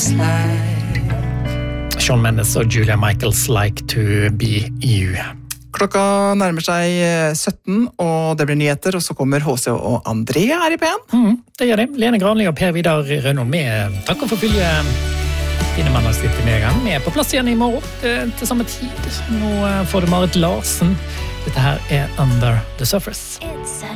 Shawn Mendes og Julia Michaels Like to be you. Klokka nærmer seg 17, og det blir nyheter, og så kommer HC og André her i P1. Det gjør det. Lene Granli og Per Vidar Rønnold med takk for følge dine mandagsstilt i Megan. Vi på plass igjen i morgen til samme tid. Nå får du Marit Larsen. Dette her Under the Surface.